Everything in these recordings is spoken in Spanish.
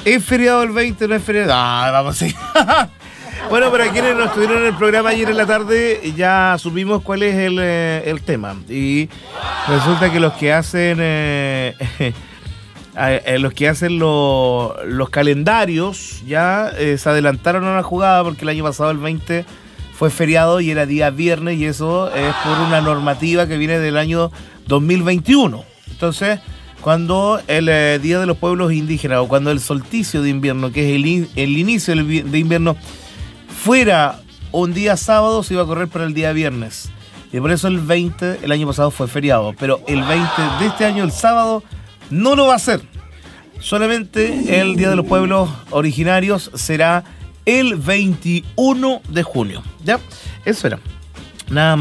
¿Es feriado el 20? ¿No es feriado? Ah, vamos a ir. Bueno, para quienes no estuvieron en el programa ayer en la tarde, ya supimos cuál es el tema. Y resulta que los que hacen los calendarios ya se adelantaron a una jugada porque el año pasado el 20 fue feriado y era día viernes, y eso es por una normativa que viene del año 2021. Entonces, cuando el Día de los Pueblos Indígenas o cuando el solsticio de invierno, que es el inicio de invierno, fuera un día sábado, se iba a correr para el día viernes. Y por eso el 20, el año pasado, fue feriado. Pero el 20 de este año, el sábado, no lo va a ser. Solamente el Día de los Pueblos Originarios será el 21 de junio. ¿Ya? Eso era. Nada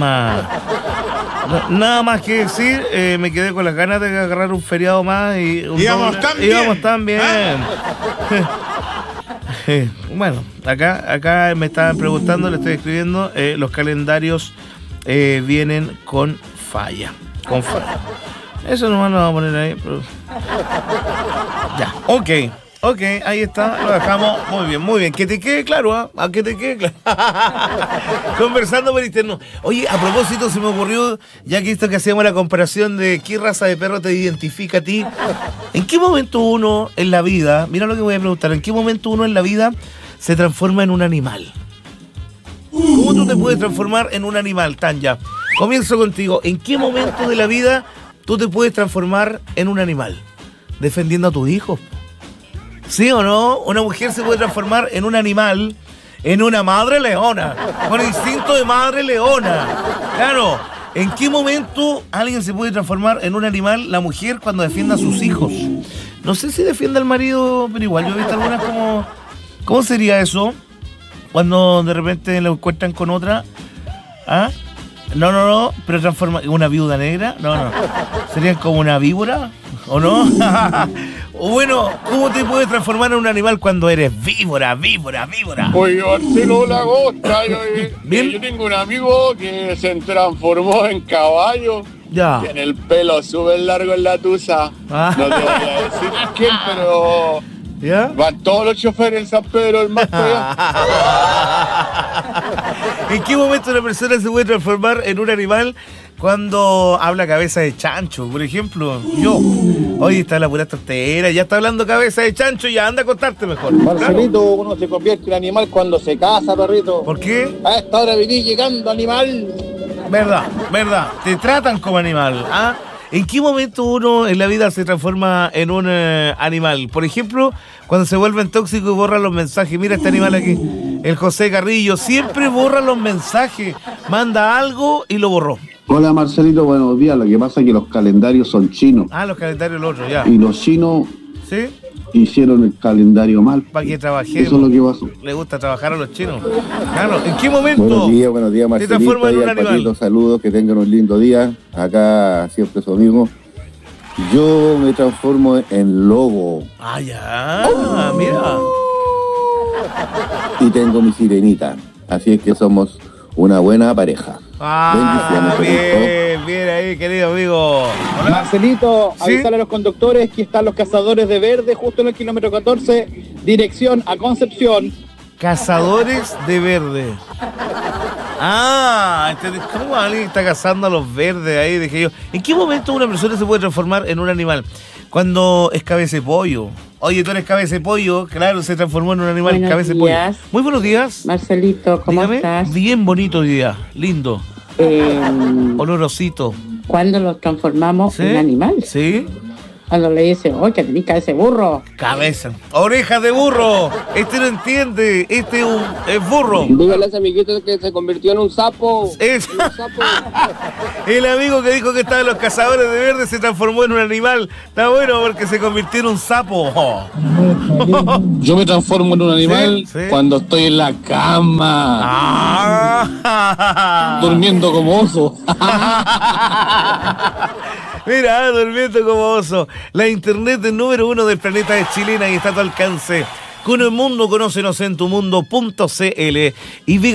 más que decir. Me quedé con las ganas de agarrar un feriado más. Íbamos tan bien. Bueno, acá me estaban preguntando, le estoy escribiendo, los calendarios vienen con falla. Eso nomás lo vamos a poner ahí. Pero... Ya, ok, ahí está, lo dejamos. Muy bien. Que te quede claro, ¿ah? Que te quede claro. Conversando por interno. Oye, a propósito, se me ocurrió, ya que esto que hacíamos la comparación de qué raza de perro te identifica a ti, ¿en qué momento uno en la vida, mira lo que voy a preguntar, ¿en qué momento uno en la vida se transforma en un animal? ¿Cómo tú te puedes transformar en un animal, Tanya? Comienzo contigo. ¿En qué momento de la vida tú te puedes transformar en un animal? Defendiendo a tus hijos. ¿Sí o no? Una mujer se puede transformar en un animal, en una madre leona, con instinto de madre leona. Claro, ¿en qué momento alguien se puede transformar en un animal, la mujer, cuando defienda a sus hijos? No sé si defiende al marido, pero igual yo he visto algunas como... ¿Cómo sería eso? Cuando de repente lo encuentran con otra. ¿Ah? No, pero transforma... ¿Una viuda negra? No. ¿Serían como una víbora? ¿O no? O bueno, ¿cómo te puedes transformar en un animal cuando eres víbora? Oye, Marcelo Lagosta, ¿Bien? yo tengo un amigo que se transformó en caballo. Ya. Tiene el pelo súper largo en la tusa. Ah. No te voy a decir quién, pero... ¿Ya? Van todos los choferes en San Pedro del Mar para allá. ¿En qué momento una persona se puede transformar en un animal? Cuando habla cabeza de chancho, por ejemplo. Yo, hoy está la pura tontera, ya está hablando cabeza de chancho, ya anda a contarte mejor. Marcelito, uno se convierte en animal cuando se casa, perrito. ¿Por qué? A esta hora venís llegando, animal. Verdad, te tratan como animal, ¿ah? ¿En qué momento uno en la vida se transforma en un animal? Por ejemplo, cuando se vuelven tóxicos y borran los mensajes. Mira este animal aquí, el José Carrillo, siempre borra los mensajes, manda algo y lo borró. Hola Marcelito, buenos días. Lo que pasa es que los calendarios son chinos. Ah, los calendarios los otros, ya. Y los chinos ¿sí? hicieron el calendario mal. Para que trabajemos. Eso es lo que pasó. Le gusta trabajar a los chinos. Claro, ¿en qué momento Buenos días te Marcelito. transformas en un animal? Patito, saludos, que tengan un lindo día. Acá siempre su amigo. Yo me transformo en lobo. Ah, ya, mira. Y tengo mi sirenita. Así es que somos una buena pareja. Ah, bien ahí, querido amigo. Hola. Marcelito, ¿Sí? avísale a los conductores que están los cazadores de verde justo en el kilómetro 14, dirección a Concepción. Cazadores de verde. Ah, ¿cómo alguien está cazando a los verdes ahí? Dije yo. ¿En qué momento una persona se puede transformar en un animal? Cuando es cabeza de pollo. Oye, tú eres cabeza de pollo, claro, se transformó en un animal. Buenos cabeza de días. pollo. Muy buenos días. Marcelito, ¿cómo Dígame. estás? Bien bonito hoy día, lindo, olorosito. ¿Cuándo los transformamos ¿Sí? en animales? ¿Sí? Cuando le dicen, oye, que tenés cabeza de burro. Cabeza. Orejas de burro. Este no entiende. Este es burro. Dígale a ese amiguito que se convirtió en un sapo. Es... El amigo que dijo que estaba en los cazadores de verde se transformó en un animal. Está bueno porque se convirtió en un sapo. Yo me transformo en un animal Sí. cuando estoy en la cama, durmiendo como oso. Mira, durmiendo como oso. La internet del número 1 del planeta es chilena y está a tu alcance. Con el mundo, conócenos en tumundo.cl y